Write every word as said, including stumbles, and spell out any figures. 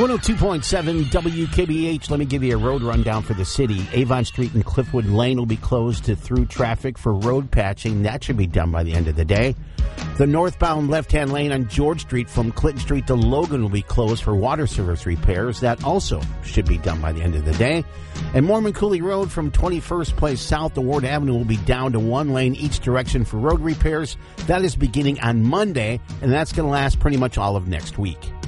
one oh two point seven W K B H. Let me give you a road rundown for the city. Avon Street and Cliffwood Lane will be closed to through traffic for road patching. That should be done by the end of the day. The northbound left-hand lane on George Street from Clinton Street to Logan will be closed for water service repairs. That also should be done by the end of the day. And Mormon Cooley Road from twenty-first Place south to Ward Avenue will be down to one lane each direction for road repairs. That is beginning on Monday, and that's going to last pretty much all of next week.